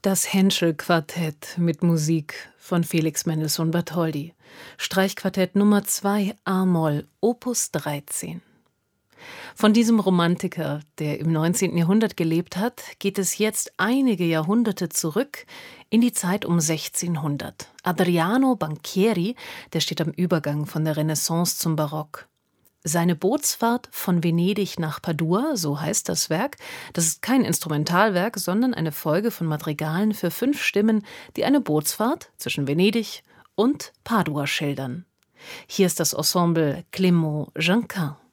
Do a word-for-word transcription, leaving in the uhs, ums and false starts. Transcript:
Das Henschel-Quartett mit Musik von Felix Mendelssohn Bartholdy. Streichquartett Nummer zwei a-Moll, Opus dreizehn. Von diesem Romantiker, der im neunzehnten Jahrhundert gelebt hat, geht es jetzt einige Jahrhunderte zurück in die Zeit um sechzehnhundert. Adriano Banchieri, der steht am Übergang von der Renaissance zum Barock. Seine Bootsfahrt von Venedig nach Padua, so heißt das Werk, das ist kein Instrumentalwerk, sondern eine Folge von Madrigalen für fünf Stimmen, die eine Bootsfahrt zwischen Venedig und Padua schildern. Hier ist das Ensemble Clément Junquin.